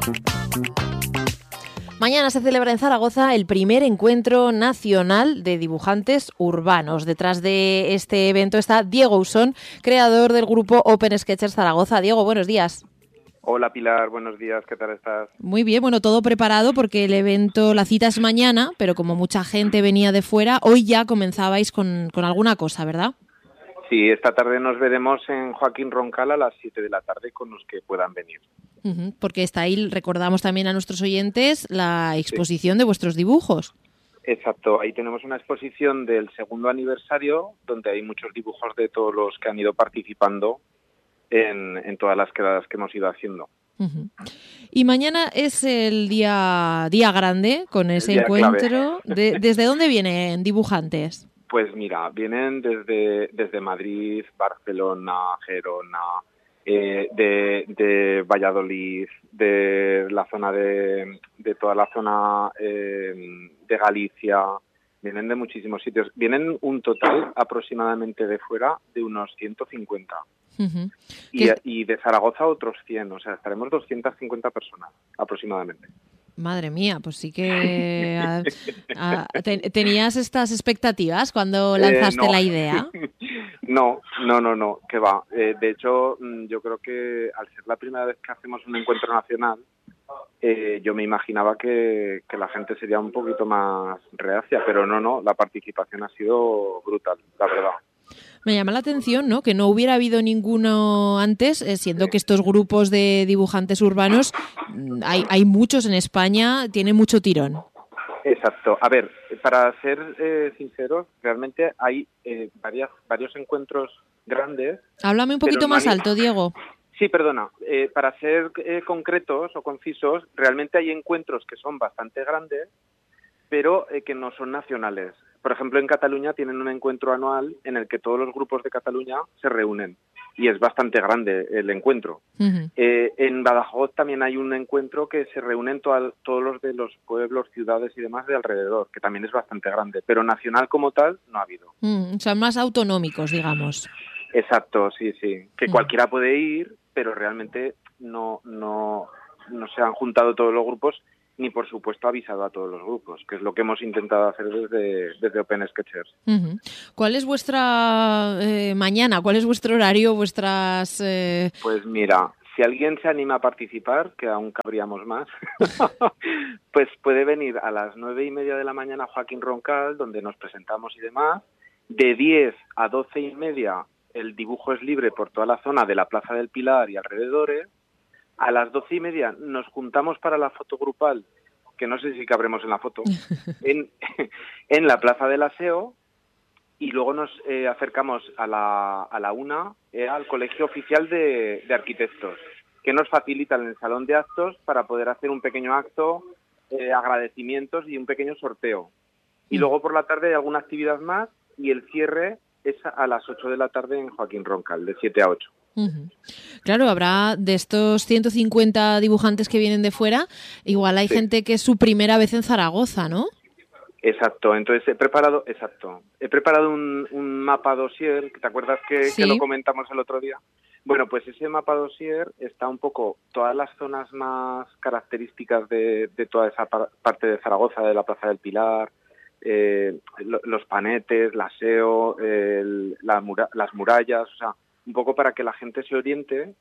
Mañana se celebra en Zaragoza el primer encuentro nacional de dibujantes urbanos. Detrás de este evento está Diego Usón, creador del grupo Open Sketchers Zaragoza. Diego, buenos días. Hola Pilar, buenos días, ¿qué tal estás? Muy bien, bueno, todo preparado porque el evento, la cita es mañana, pero como mucha gente venía de fuera, hoy ya comenzabais con alguna cosa, ¿verdad? Sí, esta tarde nos veremos en Joaquín Roncal a las 7 de la tarde con los que puedan venir. Porque está ahí, recordamos también a nuestros oyentes, la exposición de vuestros dibujos. Exacto, ahí tenemos una exposición del segundo aniversario donde hay muchos dibujos de todos los que han ido participando en todas las quedadas que hemos ido haciendo. Y mañana es el día grande con ese encuentro. ¿Desde dónde vienen dibujantes? Pues mira, vienen desde Madrid, Barcelona, Gerona, de Valladolid, de la zona de toda la zona de Galicia, vienen de muchísimos sitios. Vienen un total aproximadamente de fuera de unos 150. Y de Zaragoza otros 100, o sea, estaremos 250 personas aproximadamente. Madre mía, pues sí que tenías estas expectativas cuando lanzaste la idea. No, que va. De hecho, yo creo que al ser la primera vez que hacemos un encuentro nacional, yo me imaginaba que la gente sería un poquito más reacia, pero no, la participación ha sido brutal, la verdad. Me llama la atención, ¿no?, que no hubiera habido ninguno antes, siendo que estos grupos de dibujantes urbanos, hay muchos en España, tienen mucho tirón. Exacto. A ver, para ser sinceros, realmente hay varios encuentros grandes. Háblame un poquito más alto, Diego. Sí, perdona. Para ser concretos o concisos, realmente hay encuentros que son bastante grandes, pero que no son nacionales. Por ejemplo, en Cataluña tienen un encuentro anual en el que todos los grupos de Cataluña se reúnen y es bastante grande el encuentro. En Badajoz también hay un encuentro que se reúnen todos los de los pueblos, ciudades y demás de alrededor, que también es bastante grande, pero nacional como tal no ha habido. O sea, más autonómicos, digamos. Exacto, sí, que cualquiera puede ir, pero realmente no se han juntado todos los grupos, ni por supuesto avisado a todos los grupos, que es lo que hemos intentado hacer desde Open Sketchers. ¿Cuál es vuestra mañana? ¿Cuál es vuestro horario? Vuestras Pues mira, si alguien se anima a participar, que aún cabríamos más, pues puede venir a las 9:30 de la mañana a Joaquín Roncal, donde nos presentamos y demás. De 10 a 12:30 el dibujo es libre por toda la zona de la Plaza del Pilar y alrededores. A las 12:30 nos juntamos para la foto grupal, que no sé si cabremos en la foto, en la Plaza del Aseo, y luego nos acercamos a la 1 al Colegio Oficial de Arquitectos, que nos facilitan el salón de actos para poder hacer un pequeño acto, agradecimientos y un pequeño sorteo. Y luego por la tarde hay alguna actividad más y el cierre es a las 8 de la tarde en Joaquín Roncal, de 7 a 8. Claro, habrá de estos 150 dibujantes que vienen de fuera, igual hay gente que es su primera vez en Zaragoza, ¿no? Exacto, entonces he preparado un mapa dossier, ¿te acuerdas que lo comentamos el otro día? Bueno, pues ese mapa dossier está un poco todas las zonas más características de toda esa parte de Zaragoza, de la Plaza del Pilar, los panetes, la SEO, las murallas, o sea, un poco para que la gente se oriente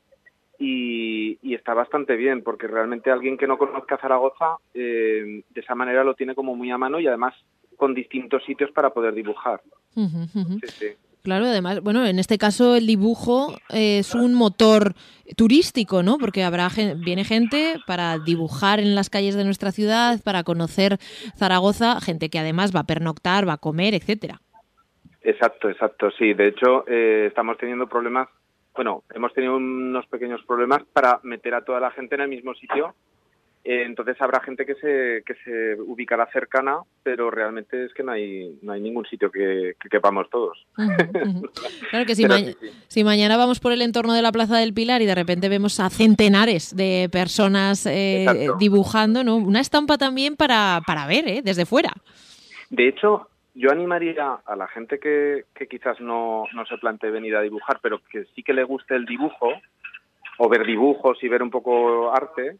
y está bastante bien, porque realmente alguien que no conozca Zaragoza de esa manera lo tiene como muy a mano y además con distintos sitios para poder dibujar. Sí. Claro, además, bueno, en este caso el dibujo es un motor turístico, ¿no? Porque viene gente para dibujar en las calles de nuestra ciudad, para conocer Zaragoza, gente que además va a pernoctar, va a comer, etcétera. Exacto, sí. De hecho, estamos teniendo problemas, hemos tenido unos pequeños problemas para meter a toda la gente en el mismo sitio. Entonces habrá gente que se ubicará cercana, pero realmente es que no hay ningún sitio que quepamos todos. Claro que si mañana vamos por el entorno de la Plaza del Pilar y de repente vemos a centenares de personas dibujando, ¿no? Una estampa también para ver, desde fuera. De hecho, yo animaría a la gente que quizás no se plantee venir a dibujar, pero que sí que le guste el dibujo, o ver dibujos y ver un poco arte,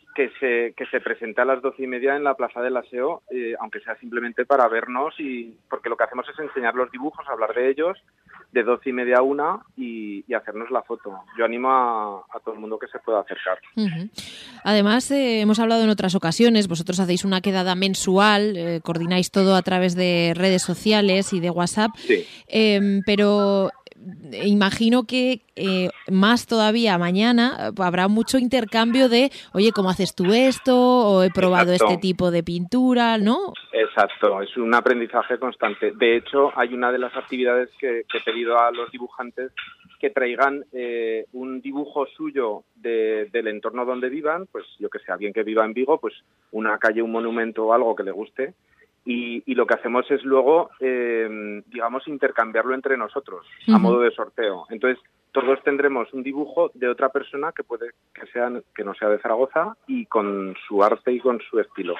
que se presenta a las 12:30 en la Plaza del Aseo, aunque sea simplemente para vernos, y porque lo que hacemos es enseñar los dibujos, hablar de ellos, de 12:30 a 1 y hacernos la foto. Yo animo a todo el mundo que se pueda acercar. Uh-huh. Además, hemos hablado en otras ocasiones, vosotros hacéis una quedada mensual, coordináis todo a través de redes sociales y de WhatsApp, sí. Pero imagino que más todavía mañana habrá mucho intercambio de, oye, ¿cómo haces tú esto? O he probado Exacto. este tipo de pintura, ¿no? Exacto, es un aprendizaje constante. De hecho, hay una de las actividades que he pedido a los dibujantes que traigan un dibujo suyo del entorno donde vivan, pues yo que sé, alguien que viva en Vigo, pues una calle, un monumento o algo que le guste. Y lo que hacemos es luego, digamos, intercambiarlo entre nosotros, a modo de sorteo. Entonces, todos tendremos un dibujo de otra persona que puede que no sea de Zaragoza y con su arte y con su estilo.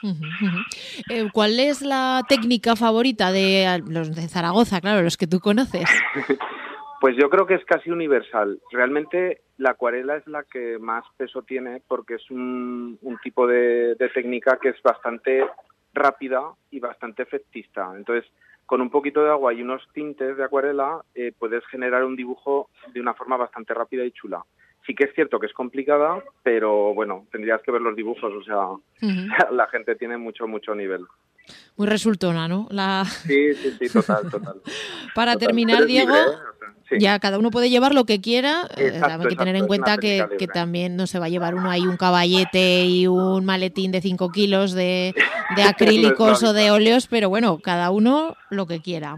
¿Cuál es la técnica favorita de los de Zaragoza, claro, los que tú conoces? Pues yo creo que es casi universal. Realmente la acuarela es la que más peso tiene porque es un tipo de técnica que es bastante rápida y bastante efectista. Entonces, con un poquito de agua y unos tintes de acuarela puedes generar un dibujo de una forma bastante rápida y chula. Sí que es cierto que es complicada, pero bueno, tendrías que ver los dibujos, o sea, la gente tiene mucho nivel. Muy resultona, ¿no? Sí, total. Para terminar, Diego, libre, ¿eh? O sea, sí. Ya cada uno puede llevar lo que quiera. Hay que tener en cuenta que también no se va a llevar uno ahí un caballete y un maletín de 5 kilos de acrílicos o de óleos, pero bueno, cada uno lo que quiera.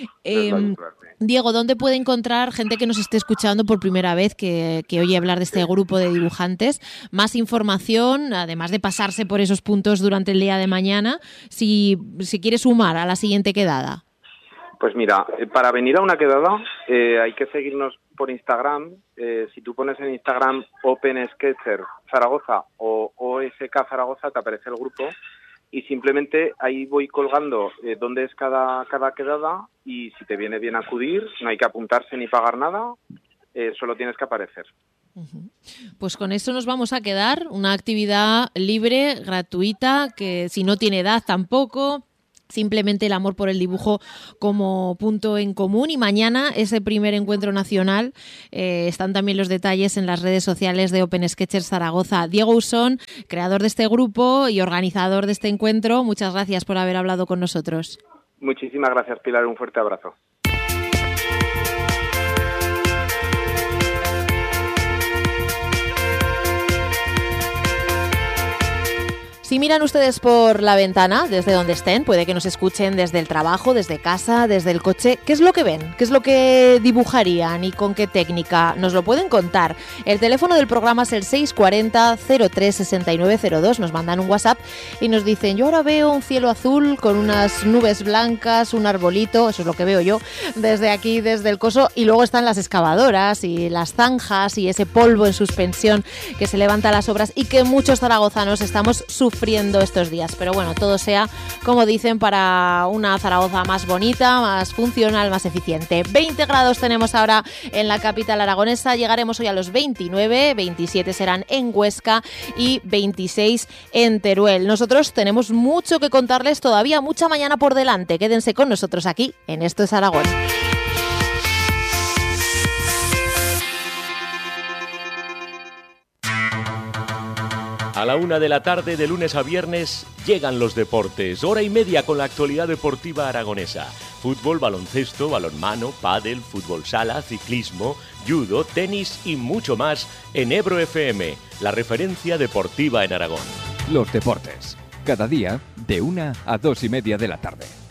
Diego, ¿dónde puede encontrar gente que nos esté escuchando por primera vez, que oye hablar de este grupo de dibujantes? Más información, además de pasarse por esos puntos durante el día de mañana, si quiere sumar a la siguiente quedada. Pues mira, para venir a una quedada hay que seguirnos por Instagram. Si tú pones en Instagram Open Sketcher Zaragoza o OSK Zaragoza, te aparece el grupo. Y simplemente ahí voy colgando dónde es cada quedada y si te viene bien acudir, no hay que apuntarse ni pagar nada, solo tienes que aparecer. Pues con eso nos vamos a quedar, una actividad libre, gratuita, que si no tiene edad tampoco, simplemente el amor por el dibujo como punto en común. Y mañana ese primer encuentro nacional, están también los detalles en las redes sociales de Open Sketchers Zaragoza. Diego Usón, creador de este grupo y organizador de este encuentro, muchas gracias por haber hablado con nosotros. Muchísimas gracias, Pilar, un fuerte abrazo. Si miran ustedes por la ventana, desde donde estén, puede que nos escuchen desde el trabajo, desde casa, desde el coche. ¿Qué es lo que ven? ¿Qué es lo que dibujarían y con qué técnica? Nos lo pueden contar. El teléfono del programa es el 640 03 6902. Nos mandan un WhatsApp y nos dicen: yo ahora veo un cielo azul con unas nubes blancas, un arbolito, eso es lo que veo yo, desde aquí, desde el Coso. Y luego están las excavadoras y las zanjas y ese polvo en suspensión que se levanta a las obras y que muchos zaragozanos estamos sufriendo estos días, pero bueno, todo sea, como dicen, para una Zaragoza más bonita, más funcional, más eficiente. 20 grados tenemos ahora en la capital aragonesa, llegaremos hoy a los 29, 27 serán en Huesca y 26 en Teruel. Nosotros tenemos mucho que contarles todavía, mucha mañana por delante. Quédense con nosotros aquí en Esto es Aragón. A la 1 de la tarde, de lunes a viernes, llegan los deportes. Hora y media con la actualidad deportiva aragonesa. Fútbol, baloncesto, balonmano, pádel, fútbol sala, ciclismo, judo, tenis y mucho más en Ebro FM, la referencia deportiva en Aragón. Los deportes, cada día de 1 a 2 y media de la tarde.